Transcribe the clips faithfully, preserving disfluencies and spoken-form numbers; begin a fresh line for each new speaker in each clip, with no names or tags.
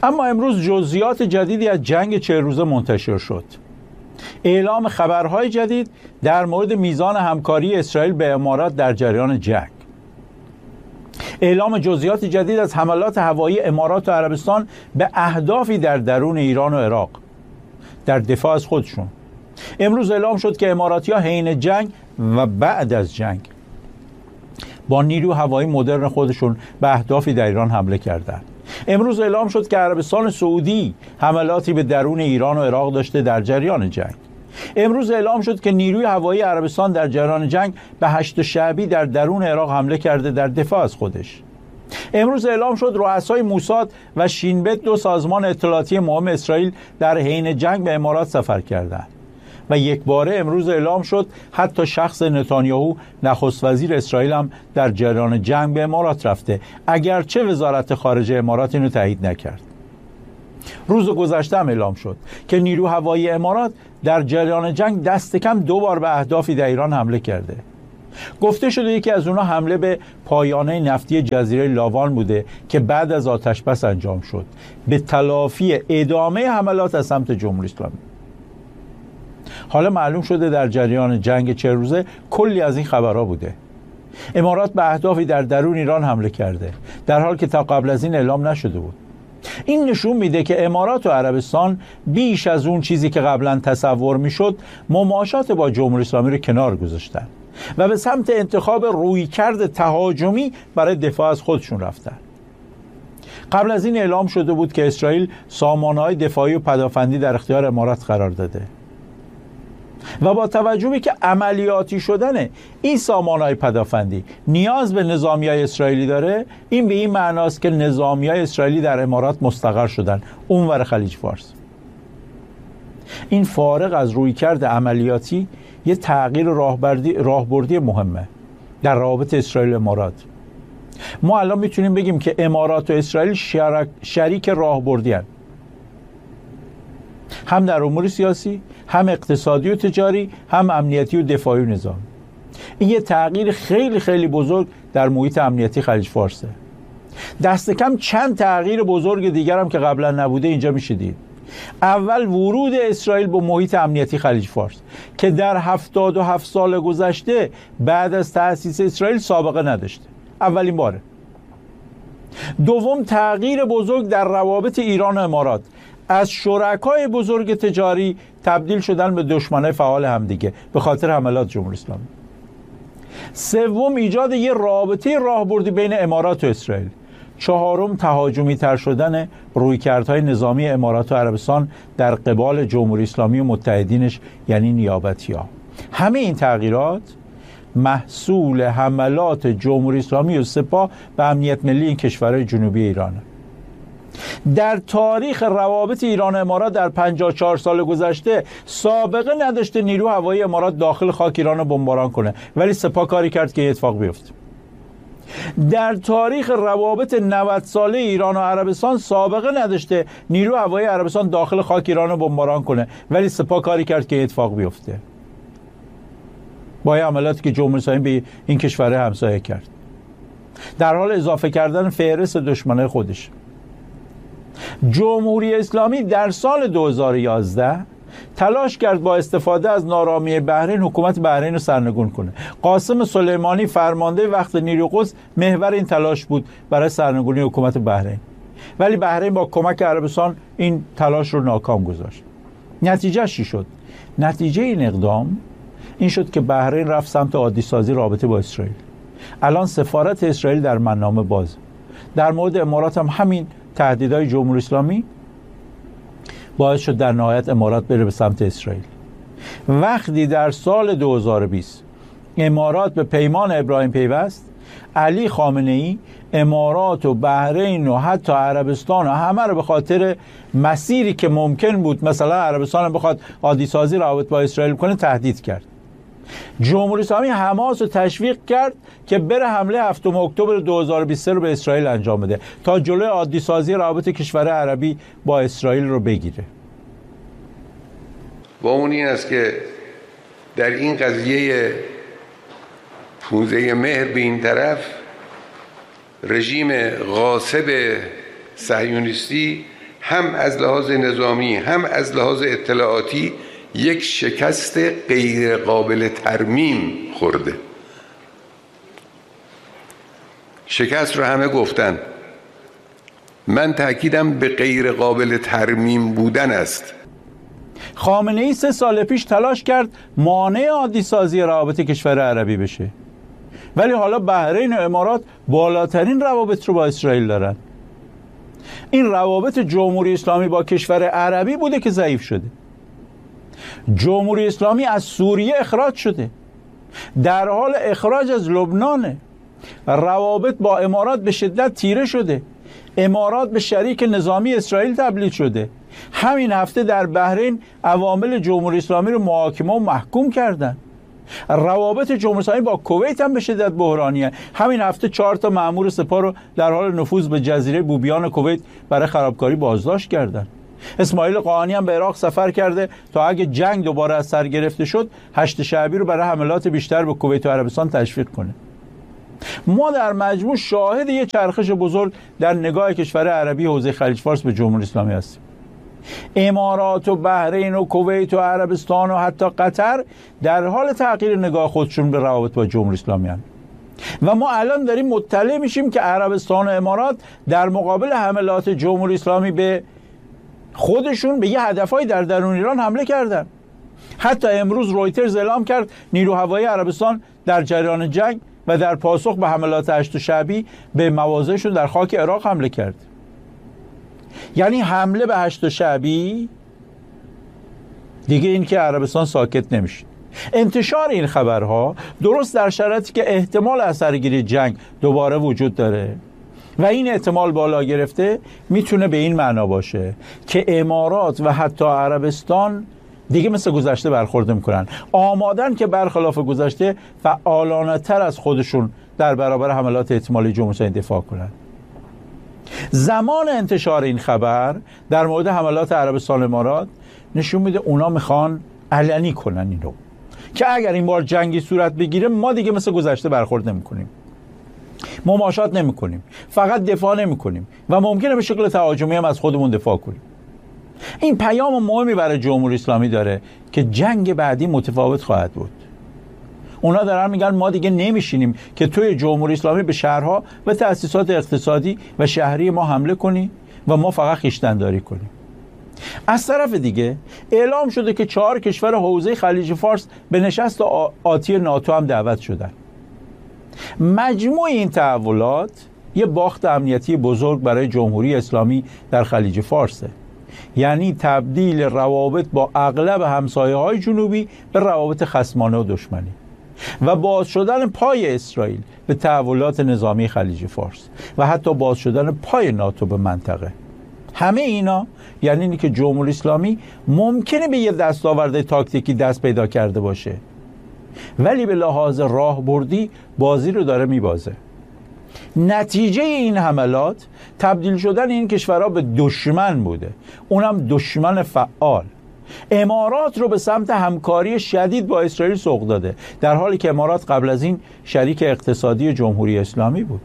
اما امروز جزئیات جدیدی از جنگ چهل روزه منتشر شد. اعلام خبرهای جدید در مورد میزان همکاری اسرائیل به امارات در جریان جنگ. اعلام جزئیات جدید از حملات هوایی امارات و عربستان به اهدافی در درون ایران و عراق در دفاع از خودشون. امروز اعلام شد که اماراتی‌ها حین جنگ و بعد از جنگ با نیرو هوایی مدرن خودشون به اهدافی در ایران حمله کردند. امروز اعلام شد که عربستان سعودی حملاتی به درون ایران و عراق داشته در جریان جنگ. امروز اعلام شد که نیروی هوایی عربستان در جریان جنگ به هشت شعبی در درون عراق حمله کرده در دفاع از خودش. امروز اعلام شد رؤسای موساد و شینبت، دو سازمان اطلاعاتی مهم اسرائیل، در حین جنگ به امارات سفر کردند. و یک باره امروز اعلام شد حتی شخص نتانیاهو نخست وزیر اسرائیل هم در جریان جنگ به امارات رفته، اگرچه وزارت خارجه امارات اینو تایید نکرد. روز گذشته هم اعلام شد که نیرو هوایی امارات در جریان جنگ دست کم دو بار به اهدافی در ایران حمله کرده. گفته شده یکی از اونها حمله به پایانه نفتی جزیره لاوان بوده که بعد از آتشبس انجام شد به تلافی ادامه حملات از سمت جمهوری اسلامی. حالا معلوم شده در جریان جنگ چهل روزه کلی از این خبرها بوده. امارات به اهدافی در درون ایران حمله کرده در حالی که تا قبل از این اعلام نشده بود. این نشون میده که امارات و عربستان بیش از اون چیزی که قبلا تصور میشد مماشات با جمهوری اسلامی رو کنار گذاشتن و به سمت انتخاب رویکرد تهاجمی برای دفاع از خودشون رفتن. قبل از این اعلام شده بود که اسرائیل سامانه‌های دفاعی و پدافندی در اختیار امارات قرار داده و با توجه به که عملیاتی شدن این سامانه‌های پدافندی نیاز به نظامیای اسرائیلی داره، این به این معناست که نظامیای اسرائیلی در امارات مستقر شدن اونور خلیج فارس. این فارغ از رویکرد عملیاتی یه تغییر راهبردی راهبردی مهمه در روابط اسرائیل و امارات. ما الان میتونیم بگیم که امارات و اسرائیل شرک شریک راهبردی هستند، هم در امور سیاسی، هم اقتصادی و تجاری، هم امنیتی و دفاعی و نظامی. این یه تغییر خیلی خیلی بزرگ در محیط امنیتی خلیج فارسه. دست کم چند تغییر بزرگ دیگر هم که قبلا نبوده اینجا میشه دید. اول ورود اسرائیل به محیط امنیتی خلیج فارس که در هفتاد و هفت سال گذشته بعد از تأسیس اسرائیل سابقه نداشته. اولین باره. دوم، تغییر بزرگ در روابط ایران و امارات، از شرکای بزرگ تجاری تبدیل شدن به دشمنای فعال همدیگه به خاطر حملات جمهوری اسلامی. سوم، ایجاد یه رابطه راهبردی بین امارات و اسرائیل. چهارم، تهاجمی تر شدن رویکردهای نظامی امارات و عربستان در قبال جمهوری اسلامی و متحدینش یعنی نیابتی‌ها. همه این تغییرات محصول حملات جمهوری اسلامی و سپاه به امنیت ملی این کشورهای جنوبی ایرانه. در تاریخ روابط ایران و امارات در پنجاه و چهار سال گذشته سابقه نداشته نیرو هوایی امارات داخل خاک ایران رو بمباران کنه، ولی سپاه کاری کرد که اتفاق بیفته. در تاریخ روابط نود ساله ایران و عربستان سابقه نداشته نیرو هوایی عربستان داخل خاک ایران رو بمباران کنه، ولی سپاه کاری کرد که اتفاق بیفته. با عملاتی که جمهوری اسلامی به این کشور همسایه کرد در حال اضافه کردن فهرست دشمنای خودش. جمهوری اسلامی در سال دو هزار و یازده تلاش کرد با استفاده از نارامی بحرین حکومت بحرین رو سرنگون کنه. قاسم سلیمانی فرمانده وقت نیروی قدس محور این تلاش بود برای سرنگونی حکومت بحرین، ولی بحرین با کمک عربستان این تلاش رو ناکام گذاشت. نتیجه چی شد؟ نتیجه این اقدام این شد که بحرین رفت سمت عادی سازی رابطه با اسرائیل. الان سفارت اسرائیل در منامه باز. در مورد امارات هم همین تهدیدهای جمهوری اسلامی باعث شد در نهایت امارات بره به سمت اسرائیل. وقتی در سال دو هزار و بیست امارات به پیمان ابراهیم پیوست، علی خامنه ای امارات و بحرین و حتی عربستان و همه رو به خاطر مسیری که ممکن بود مثلا عربستان بخواد عادی سازی روابط با اسرائیل کنه تهدید کرد. جمهوری اسلامی حماس رو تشویق کرد که بره حمله هفتم اکتبر دو هزار و بیست و سه رو به اسرائیل انجام بده تا جلوی عادی سازی روابط کشور عربی با اسرائیل رو بگیره.
و اون این است که در این قضیه پانزده مهر به این طرف رژیم غاصب صهیونیستی هم از لحاظ نظامی هم از لحاظ اطلاعاتی یک شکست غیر قابل ترمیم خورده. شکست رو همه گفتن، من تأکیدم به غیر قابل ترمیم بودن است.
خامنه ای سه سال پیش تلاش کرد مانع عادی سازی روابط کشور عربی بشه، ولی حالا بحرین و امارات بالاترین روابط رو با اسرائیل دارن. این روابط جمهوری اسلامی با کشور عربی بوده که ضعیف شده. جمهوری اسلامی از سوریه اخراج شده، در حال اخراج از لبنانه. روابط با امارات به شدت تیره شده، امارات به شریک نظامی اسرائیل تبدیل شده. همین هفته در بحرین عوامل جمهوری اسلامی رو محاکمه و محکوم کردن. روابط جمهوری اسلامی با کویت هم به شدت بحرانیه. همین هفته چهار تا مأمور سپاه رو در حال نفوذ به جزیره بوبیان کویت برای خرابکاری بازداشت کردن. اسماعیل قاآنی هم به عراق سفر کرده تا اگه جنگ دوباره از سر گرفته شد هشت شعبی رو برای حملات بیشتر به کویت و عربستان تشویق کنه. ما در مجموع شاهد یه چرخش بزرگ در نگاه کشور عربی حوزه خلیج فارس به جمهوری اسلامی هستیم. امارات و بحرین و کویت و عربستان و حتی قطر در حال تغییر نگاه خودشون به روابط با جمهوری اسلامی هستند و ما الان داریم مطلع میشیم که عربستان و امارات در مقابل حملات جمهوری اسلامی به خودشون به یه هدفهای در درون ایران حمله کردن. حتی امروز رویترز اعلام کرد نیرو هوایی عربستان در جریان جنگ و در پاسخ به حملات هشت شعبی به مواضعشون در خاک عراق حمله کرد. یعنی حمله به هشت شعبی دیگه این که عربستان ساکت نمیشه. انتشار این خبرها درست در شرایطی که احتمال اثرگیری جنگ دوباره وجود داره و این احتمال بالا گرفته میتونه به این معنا باشه که امارات و حتی عربستان دیگه مثل گذشته برخورد میکنن، آمادن که برخلاف گذشته فعالانه تر از خودشون در برابر حملات احتمالی جمهوری اسلامی دفاع کنن. زمان انتشار این خبر در مورد حملات عربستان و امارات نشون میده اونا میخوان علنی کنن اینو که اگر این بار جنگی صورت بگیره ما دیگه مثل گذشته برخورد نمیکنیم، مماشات نمیکنیم، فقط دفاع نمیکنیم و ممکنه به شکل تهاجمی هم از خودمون دفاع کنیم. این پیام مهمی برای جمهوری اسلامی داره که جنگ بعدی متفاوت خواهد بود. اونا دارن میگن ما دیگه نمیشینیم که توی جمهوری اسلامی به شهرها و تأسیسات اقتصادی و شهری ما حمله کنی و ما فقط خویشتن‌داری کنیم. از طرف دیگه اعلام شده که چهار کشور حوزه خلیج فارس به نشست آتی ناتو هم دعوت شدن. مجموع این تحولات یه باخت امنیتی بزرگ برای جمهوری اسلامی در خلیج فارسه. یعنی تبدیل روابط با اغلب همسایه‌های جنوبی به روابط خصمانه و دشمنی و باز شدن پای اسرائیل به تحولات نظامی خلیج فارس و حتی باز شدن پای ناتو به منطقه. همه اینا یعنی اینی که جمهوری اسلامی ممکنه به یه دستاورد تاکتیکی دست پیدا کرده باشه ولی به لحاظ راهبردی بازی رو داره میبازه. نتیجه این حملات تبدیل شدن این کشورها به دشمن بوده، اونم دشمن فعال. امارات رو به سمت همکاری شدید با اسرائیل سوق داده در حالی که امارات قبل از این شریک اقتصادی جمهوری اسلامی بود.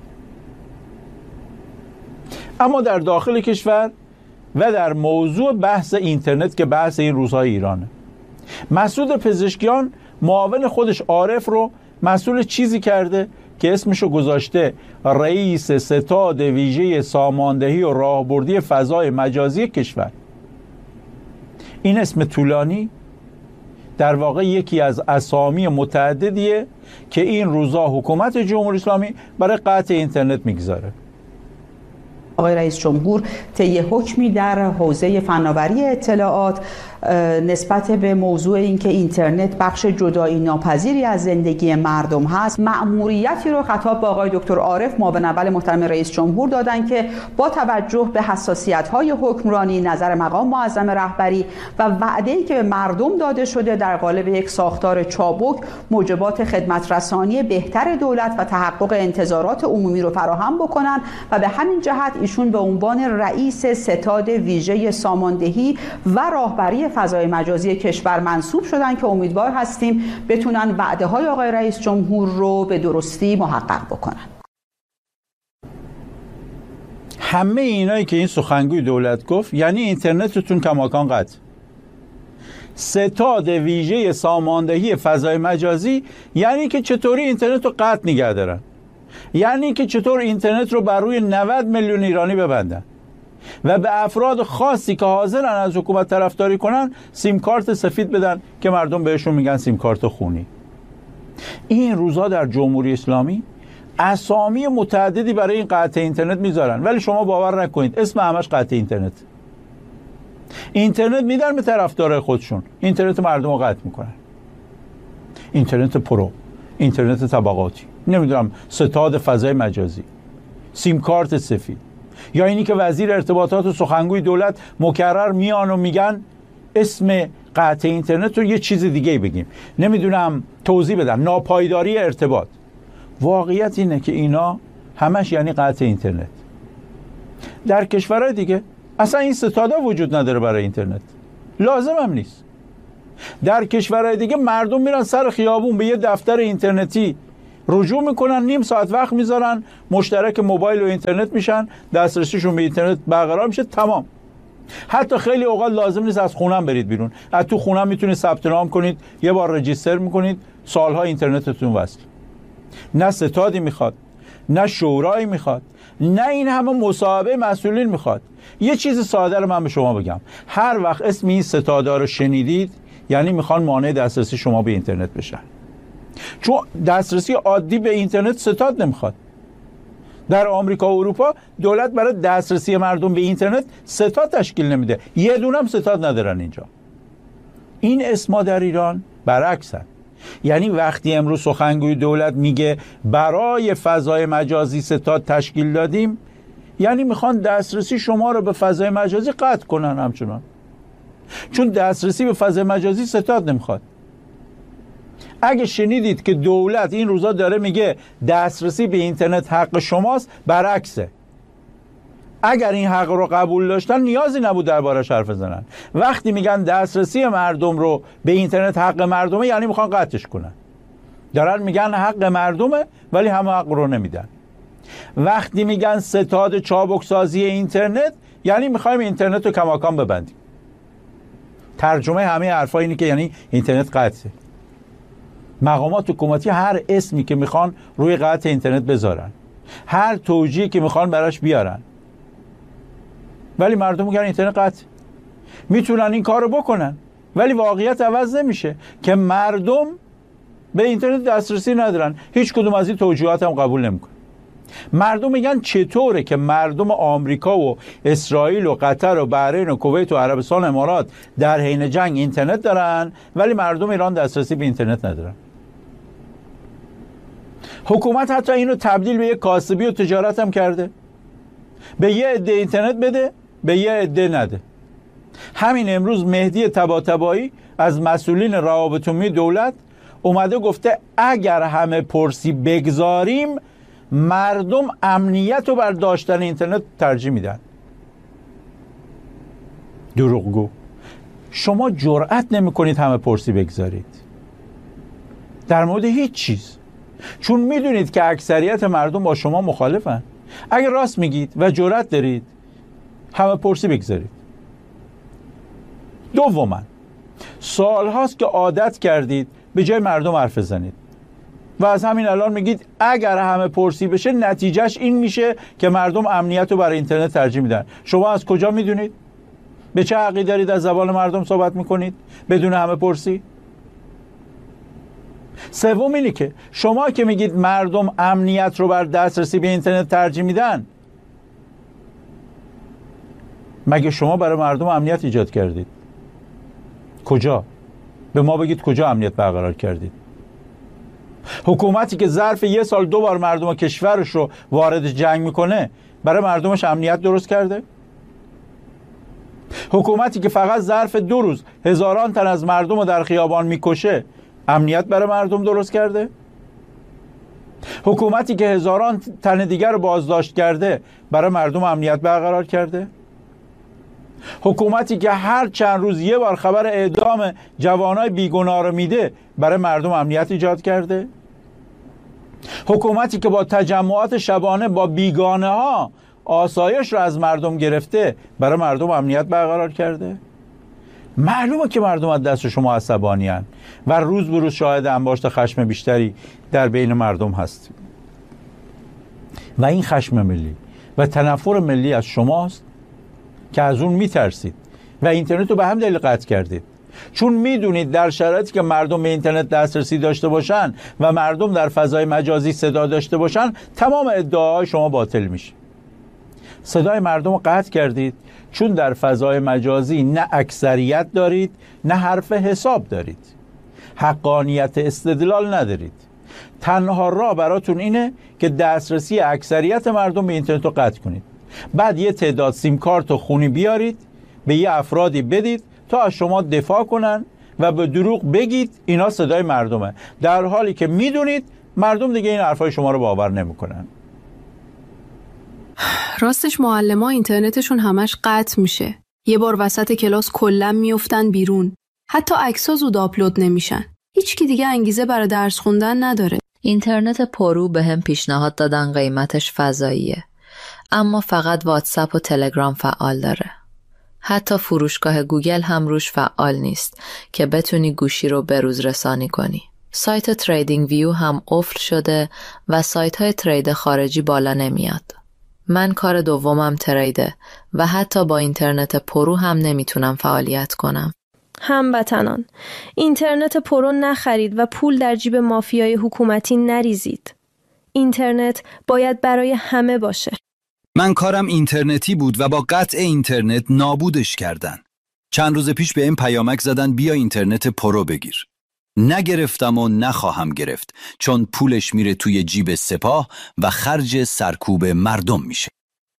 اما در داخل کشور و در موضوع بحث اینترنت که بحث این روزهای ایرانه، مسعود پزشکیان معاون خودش عارف رو مسئول چیزی کرده که اسمشو گذاشته رئیس ستاد ویژه ساماندهی و راهبردی فضای مجازی کشور. این اسم طولانی در واقع یکی از اسامی متعددیه که این روزا حکومت جمهوری اسلامی برای قطع اینترنت میگذاره.
آقای رئیس جمهور طی حکمی در حوزه فناوری اطلاعات نسبت به موضوع اینکه اینترنت بخش جدایی ناپذیری از زندگی مردم هست، مأموریتی رو خطاب به آقای دکتر عارف معاون اول محترم رئیس جمهور دادن که با توجه به حساسیت‌های حکمرانی، نظر مقام معظم رهبری و وعده‌ای که به مردم داده شده در قالب یک ساختار چابک موجبات خدمت رسانی بهتر دولت و تحقق انتظارات عمومی رو فراهم بکنن و به همین جهت ایشون به عنوان رئیس ستاد ویژه ساماندهی و راهبری فضای مجازی کشور منصوب شدن که امیدوار هستیم بتونن وعده های آقای رئیس جمهور رو به درستی محقق بکنن.
همه اینایی که این سخنگوی دولت گفت یعنی اینترنتتون کماکان قطع. ستاد ویژه ساماندهی فضای مجازی یعنی که چطوری اینترنت رو قطع نگه دارن، یعنی که چطور اینترنت رو بر روی نود میلیون ایرانی ببندن و به افراد خاصی که حاضرن از حکومت طرفداری کنن سیم کارت سفید بدن که مردم بهشون میگن سیم کارت خونی. این روزا در جمهوری اسلامی اسامی متعددی برای این قطع اینترنت میذارن، ولی شما باور نکنید اسم همش قطع اینترنت. اینترنت میدن به طرفدارای خودشون، اینترنت مردم رو قطع میکنن. اینترنت پرو، اینترنت طبقاتی، نمیدونم ستاد فضای مجازی، سیم کارت سفید، یا اینی که وزیر ارتباطات و سخنگوی دولت مکرر میان و میگن اسم قطع اینترنت رو یه چیز دیگه بگیم، نمیدونم توضیح بدن، ناپایداری ارتباط. واقعیت اینه که اینا همش یعنی قطع اینترنت. در کشورهای دیگه اصلا این ستادا وجود نداره برای اینترنت، لازم هم نیست. در کشورهای دیگه مردم میرن سر خیابون به یه دفتر اینترنتی رجوع میکنن، نیم ساعت وقت میذارن، مشترک موبایل و اینترنت میشن، دسترسیشون به اینترنت برقرار میشه، تمام. حتی خیلی اوقات لازم نیست از خونم برید بیرون، از تو خونم میتونید ثبت نام کنید، یه بار رجیستر میکنید، سالها اینترنتتون وصل. نه ستادی میخواد، نه شورایی میخواد، نه این همه مصاحبه مسئولین میخواد. یه چیز ساده رو من به شما بگم، هر وقت اسم این ستادا رو شنیدید یعنی میخوان مانع دسترسی شما به اینترنت بشن، چون دسترسی عادی به اینترنت ستاد نمیخواد. در آمریکا و اروپا دولت برای دسترسی مردم به اینترنت ستاد تشکیل نمیده، یه دونه هم ستاد ندارن اینجا. این اسما در ایران برعکسن. یعنی وقتی امروز سخنگوی دولت میگه برای فضای مجازی ستاد تشکیل دادیم، یعنی میخوان دسترسی شما رو به فضای مجازی قطع کنن همچنان، چون دسترسی به فضای مجازی ستاد نمیخواد. اگه شنیدید که دولت این روزا داره میگه دسترسی به اینترنت حق شماست، برعکسه. اگر این حق رو قبول داشتن نیازی نبود دربارش حرف بزنن. وقتی میگن دسترسی مردم رو به اینترنت حق مردمه یعنی میخوان قطعش کنن. دارن میگن حق مردمه ولی همه حق رو نمیدن. وقتی میگن ستاد چابکسازی اینترنت یعنی میخوایم اینترنت رو کماکان ببندیم. ترجمه همه حرفا اینه که یعنی اینترنت قطعه. مقامات حکومتی هر اسمی که میخوان روی قطع اینترنت بذارن، هر توجیهی که میخوان براش بیارن، ولی مردم میگن اینترنت قطع. میتونن این کارو بکنن ولی واقعیت عوض نمیشه که مردم به اینترنت دسترسی ندارن. هیچ کدوم از این توجیهات هم قبول نمیکنن. مردم میگن چطوره که مردم آمریکا و اسرائیل و قطر و بحرین و کویت و عربستان و امارات در حین جنگ اینترنت دارن ولی مردم ایران دسترسی به اینترنت ندارن. حکومت حتی اینو تبدیل به یک کاسبی و تجارت هم کرده، به یه عده اینترنت بده، به یه عده نده. همین امروز مهدی طباطبایی از مسئولین روابط عمومی دولت اومده گفته اگر همه پرسی بگذاریم مردم امنیت رو بر داشتن اینترنت ترجیح میدن. دروغگو. شما جرأت نمی کنید همه پرسی بگذارید در مورد هیچ چیز، چون میدونید که اکثریت مردم با شما مخالفن. اگر راست میگید و جرأت دارید همه پرسی بگذارید. دوما سال هاست که عادت کردید به جای مردم حرف بزنید و از همین الان میگید اگر همه پرسی بشه نتیجهش این میشه که مردم امنیت رو برای اینترنت ترجیح میدن. شما از کجا میدونید؟ به چه حقی دارید از زبان مردم صحبت میکنید بدون همه پرسی؟ سوم اینه که شما که میگید مردم امنیت رو بر دسترسی به اینترنت ترجیح میدن، مگه شما برای مردم امنیت ایجاد کردید؟ کجا؟ به ما بگید کجا امنیت برقرار کردید؟ حکومتی که ظرف یه سال دو بار مردم کشورش رو وارد جنگ میکنه برای مردمش امنیت درست کرده؟ حکومتی که فقط ظرف دو روز هزاران تن از مردم رو در خیابان میکشه امنیت برای مردم درست کرده؟ حکومتی که هزاران تن دیگر رو بازداشت کرده برای مردم امنیت برقرار کرده؟ حکومتی که هر چند روز یه بار خبر اعدام جوانای بیگناه رو میده برای مردم امنیت ایجاد کرده؟ حکومتی که با تجمعات شبانه با بیگانه ها آسایش رو از مردم گرفته برای مردم امنیت برقرار کرده؟ معلومه که مردم از دست شما عصبانی هستند و روز به روز شاهد انباشت خشم بیشتری در بین مردم هستیم و این خشم ملی و تنفر ملی از شماست که از اون میترسید و اینترنت رو به هم دلیل قطع کردید، چون میدونید در شرایطی که مردم به اینترنت دسترسی داشته باشن و مردم در فضای مجازی صدا داشته باشن تمام ادعاهای شما باطل میشه. صدای مردم رو قطع کردید چون در فضای مجازی نه اکثریت دارید نه حرف حساب دارید، حقانیت استدلال ندارید. تنها راه براتون اینه که دسترسی اکثریت مردم به اینترنت رو قطع کنید، بعد یه تعداد سیم کارت و خونی بیارید به یه افرادی بدید تا از شما دفاع کنن و به دروغ بگید اینا صدای مردمه، در حالی که میدونید مردم دیگه این حرفای شما رو باور نمیکنن.
راستش معلما اینترنتشون همش قطع میشه. یه بار وسط کلاس کلا میافتن بیرون. حتی عکس‌ها زود آپلود نمیشن. هیچکی دیگه انگیزه برای درس خوندن نداره.
اینترنت پرو به هم پیشنهاد دادن قیمتش فضاییه. اما فقط واتساپ و تلگرام فعال داره. حتی فروشگاه گوگل هم روش فعال نیست که بتونی گوشی رو بروز رسانی کنی. سایت تریدینگ ویو هم قفل شده و سایت های ترید خارجی بالا نمیاد. من کار دومم تریده و حتی با اینترنت پرو هم نمیتونم فعالیت کنم.
هموطنان، اینترنت پرو نخرید و پول در جیب مافیای حکومتی نریزید. اینترنت باید برای همه باشه.
من کارم اینترنتی بود و با قطع اینترنت نابودش کردن. چند روز پیش به این پیامک زدن بیا اینترنت پرو بگیر. نگرفتم و نخواهم گرفت چون پولش میره توی جیب سپاه و خرج سرکوب مردم میشه.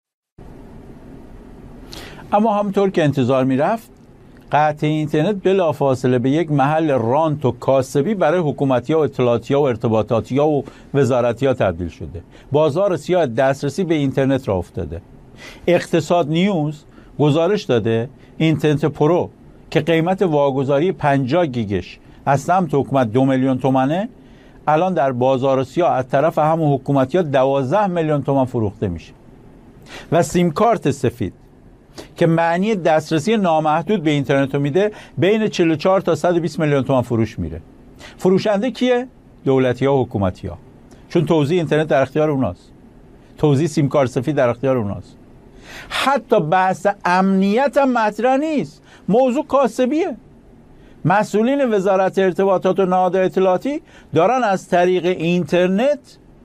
اما همونطور که انتظار میرفت قطع اینترنت بلافاصله به یک محل رانت و کاسبی برای حکومتی‌ها و اطلاعاتی‌ها و ارتباطاتی‌ها و وزارتی‌ها تبدیل شده. بازار سیاه دسترسی به اینترنت را افتاده. اقتصاد نیوز گزارش داده اینترنت پرو که قیمت واگذاری پنجاه گیگش از سمت حکومت دو میلیون تومنه الان در بازار سیاه از طرف همون حکومتی‌ها دوازده میلیون تومان فروخته میشه. و سیم کارت سفید که معنی دسترسی نامحدود به اینترنت رو میده بین چهل و چهار تا صد و بیست میلیون تومان فروش میره. فروشنده کیه؟ دولتی‌ها و حکومتی‌ها، چون توزیع اینترنت در اختیار اوناست، توزیع سیم کارت سفید در اختیار اوناست. حتی بحث امنیت هم مطرح نیست، موضوع کاسبیه. مسئولین وزارت ارتباطات و نهادهای اطلاعاتی دارن از طریق اینترنت،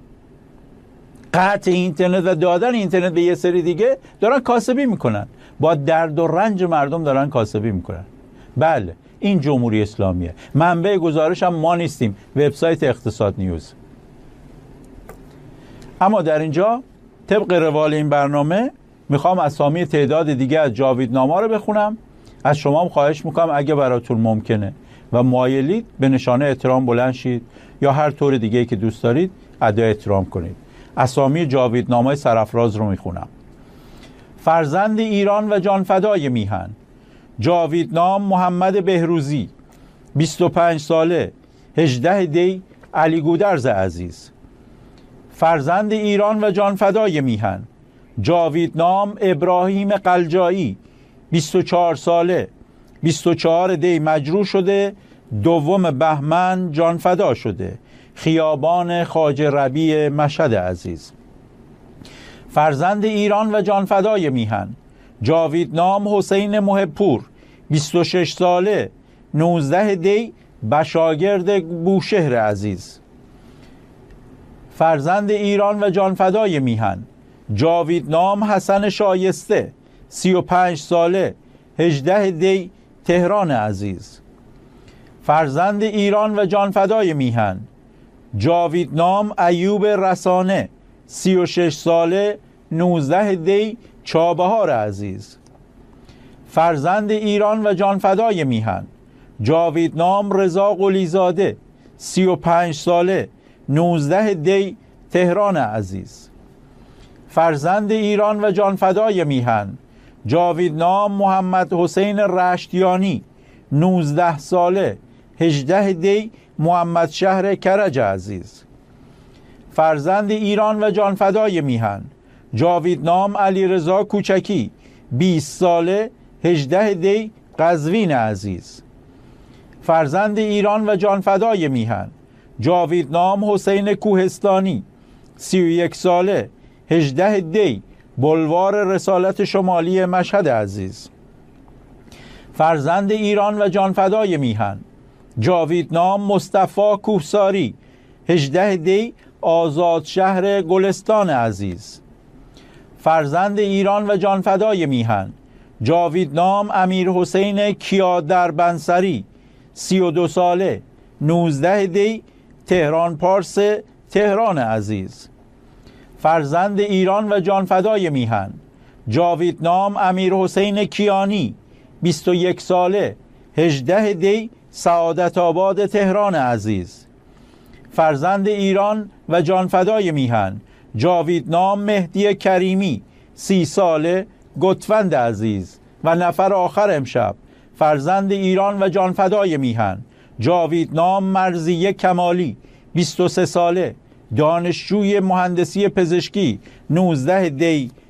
قطع اینترنت و دادن اینترنت به یه سری دیگه دارن کاسبی میکنن، با درد و رنج مردم دارن کاسبی میکنن. بله این جمهوری اسلامیه. منبع گزارش هم ما نیستیم، وبسایت اقتصاد نیوز. اما در اینجا طبق روال این برنامه میخوام اسامی تعداد دیگه از جاویدنامه‌ها رو بخونم. از شما هم خواهش میکنم اگه براتون ممکنه و مایلید به نشانه احترام بلند شید یا هر طور دیگه که دوست دارید ادای احترام کنید. اسامی جاویدنامه سرافراز رو میخونم. فرزند ایران و جانفدای میهن، جاویدنام محمد بهروزی، بیست و پنج ساله، هجده دی، علی گودرز عزیز. فرزند ایران و جانفدای میهن، جاویدنام ابراهیم قلجایی، بیست و چهار ساله، بیست و چهار دی مجروح شده، دوم بهمن جانفدا شده، خیابان خواجه ربیع مشهد عزیز. فرزند ایران و جانفدای میهن، جاویدنام حسین محبپور، بیست و شش ساله، نوزده دی، بشاگرد بوشهر عزیز. فرزند ایران و جانفدای میهن، جاویدنام حسن شایسته، سی و پنج ساله، هجده دی، تهران عزیز. فرزند ایران و جانفدای میهن، جاویدنام ایوب رسانه، سی و شش ساله، نوزده دی، چابهار عزیز. فرزند ایران و جانفدای میهن، جاویدنام رضا قلیزاده، سی و پنج ساله، نوزده دی، تهران عزیز. فرزند ایران و جانفدای میهن، جاویدنام محمد حسین رشتیانی، نوزده ساله، هجده دی، محمد شهر کرج عزیز. فرزند ایران و جانفدای میهن، جاویدنام علیرضا کوچکی بیست ساله هجده دی قزوین عزیز. فرزند ایران و جانفدای میهن جاویدنام حسین کوهستانی سی و یک ساله هجده دی بلوار رسالت شمالی مشهد عزیز. فرزند ایران و جانفدای میهن جاویدنام مصطفی کوهساری هجده دی آزاد شهر گلستان عزیز. فرزند ایران و جانفدای میهن جاویدنام امیر حسین کیادر بنسری سی و دو ساله نوزده دی تهران پارس تهران عزیز. فرزند ایران و جانفدای میهن جاویدنام امیر حسین کیانی بیست و یک ساله هجده دی سعادت آباد تهران عزیز. فرزند ایران و جانفدای میهن جاویدنام مهدی کریمی سی ساله گتوند عزیز. و نفر آخر امشب فرزند ایران و جانفدای میهن جاویدنام مرزیه کمالی بیست و سه ساله دانشجوی مهندسی پزشکی نوزده دی